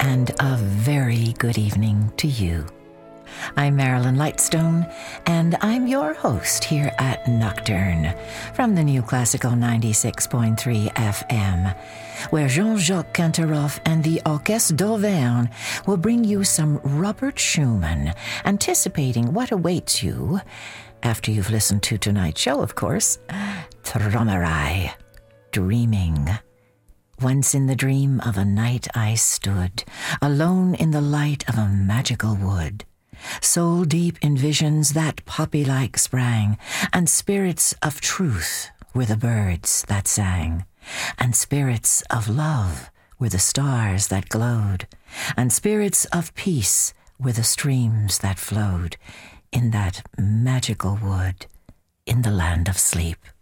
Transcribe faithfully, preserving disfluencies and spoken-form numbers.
and a very good evening to you. I'm Marilyn Lightstone, and I'm your host here at Nocturne from the New Classical ninety-six point three F M, where Jean-Jacques Canteroff and the Orchestre d'Auvergne will bring you some Robert Schumann, anticipating what awaits you after you've listened to tonight's show, of course. Träumerei, dreaming. Once in the dream of a night I stood, alone in the light of a magical wood. Soul deep in visions that poppy-like sprang, and spirits of truth were the birds that sang, and spirits of love were the stars that glowed, and spirits of peace were the streams that flowed in that magical wood in the land of sleep.